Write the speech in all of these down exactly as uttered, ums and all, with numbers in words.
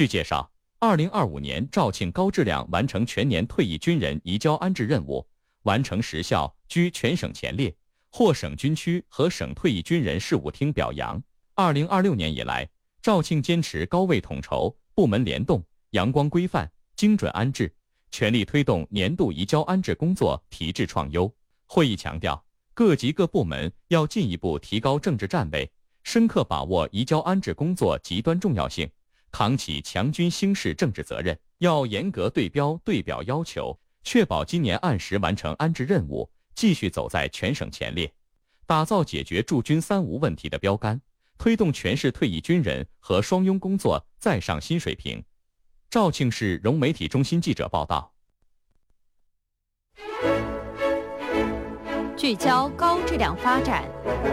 据介绍，二零二五年肇庆高质量完成全年退役军人移交安置任务，完成时效居全省前列，获省军区和省退役军人事务厅表扬。二零二六年以来，肇庆坚持高位统筹、部门联动、阳光规范、精准安置，全力推动年度移交安置工作提质创优。会议强调，各级各部门要进一步提高政治站位，深刻把握移交安置工作极端重要性，扛起强军兴事政治责任，要严格对标对表要求，确保今年按时完成安置任务，继续走在全省前列，打造解决驻军三无问题的标杆，推动全市退役军人和双拥工作再上新水平。肇庆市融媒体中心记者报道。 聚焦高质量发展。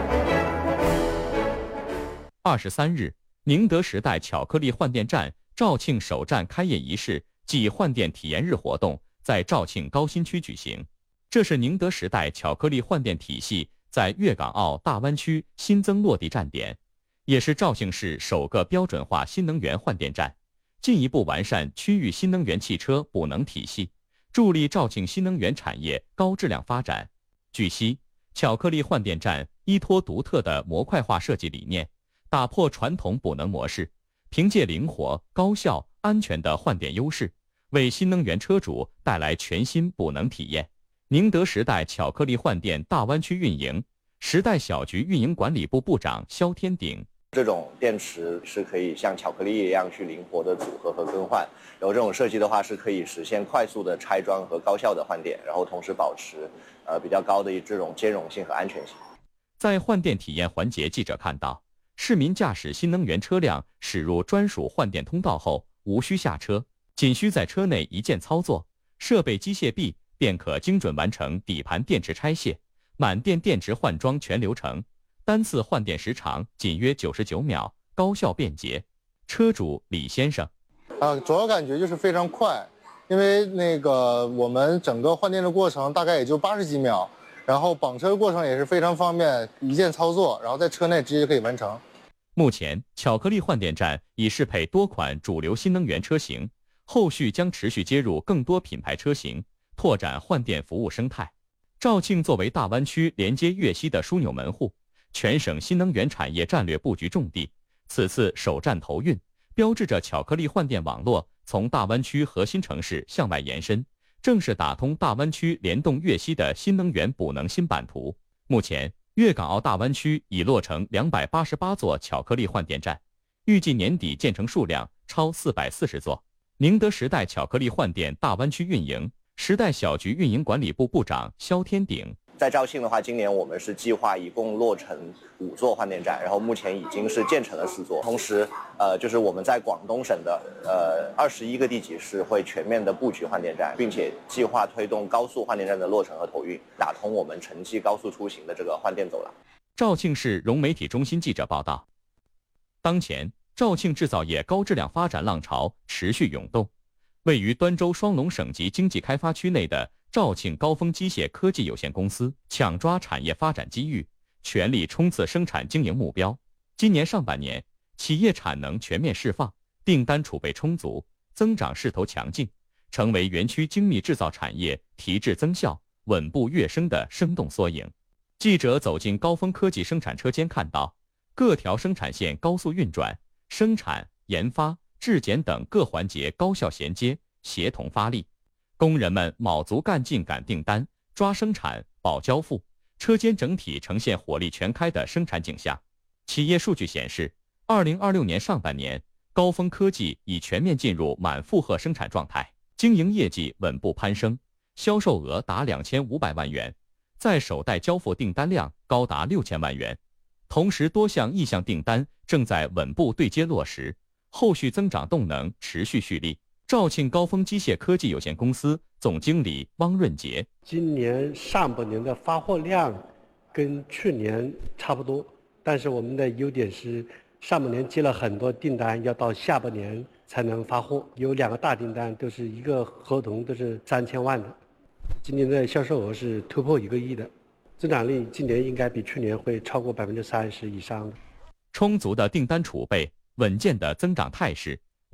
二十三日，宁德时代巧克力换电站肇庆首站开业仪式暨换电体验日活动在肇庆高新区举行。这是宁德时代巧克力换电体系在粤港澳大湾区新增落地站点，也是肇庆市首个标准化新能源换电站，进一步完善区域新能源汽车补能体系，助力肇庆新能源产业高质量发展。据悉，巧克力换电站依托独特的模块化设计理念，打破传统补能模式，凭借灵活、高效、安全的换电优势，为新能源车主带来全新补能体验。宁德时代巧克力换电大湾区运营时代小局运营管理部部长肖天鼎。 这种电池是可以像巧克力一样去灵活的组合和更换，然后这种设计的话是可以实现快速的拆装和高效的换电，然后同时保持呃比较高的这种兼容性和安全性。 在换电体验环节，记者看到，市民驾驶新能源车辆驶入专属换电通道后，无需下车，仅需在车内一键操作，设备机械臂便可精准完成底盘电池拆卸、满电电池换装全流程。单次换电时长仅约九十九秒，高效便捷。车主李先生， 啊，主要感觉就是非常快，因为那个我们整个换电的过程大概也就八十几秒，然后绑车的过程也是非常方便，一键操作，然后在车内直接可以完成。 目前，巧克力换电站已适配多款主流新能源车型，后续将持续接入更多品牌车型，拓展换电服务生态。肇庆作为大湾区连接粤西的枢纽门户，全省新能源产业战略布局重地，此次首站投运，标志着巧克力换电网络从大湾区核心城市向外延伸，正是打通大湾区联动粤西的新能源补能新版图。目前，粤港澳大湾区已落成两百八十八座巧克力换电站，预计年底建成数量超四百四十座。宁德时代巧克力换电大湾区运营时代小局运营管理部部长肖天鼎。 在肇庆的话，今年我们是计划一共落成五座换电站，然后目前已经是建成了四座。同时，呃，就是我们在广东省的呃二十一个地级市会全面的布局换电站，并且计划推动高速换电站的落成和投运，打通我们城际高速出行的这个换电走廊。 肇庆市融媒体中心记者报道，当前肇庆制造业高质量发展浪潮持续涌动，位于端州双龙省级经济开发区内的肇庆高峰机械科技有限公司抢抓产业发展机遇，全力冲刺生产经营目标。今年上半年，企业产能全面释放，订单储备充足，增长势头强劲，成为园区精密制造产业提质增效、稳步跃升的生动缩影。记者走进高峰科技生产车间，看到各条生产线高速运转，生产、研发、质检等各环节高效衔接，协同发力。工人们卯足干劲赶订单，抓生产保交付，车间整体呈现火力全开的生产景象。企业数据显示，二零二六年上半年，高峰科技已全面进入满负荷生产状态，经营业绩稳步攀升，销售额达两千五百万元，在首代交付订单量高达六千万元。同时，多项意向订单正在稳步对接落实，后续增长动能持续蓄力。肇庆高峰机械科技有限公司总经理汪润杰， 今年上半年的发货量跟去年差不多，但是我们的优点是上半年接了很多订单，要到下半年才能发货，有两个大订单，都是一个合同都是三千万的。今年的销售额是突破一个亿的，增长率今年应该比去年会超过百分之三十以上的。 充足的订单储备，稳健的增长态势，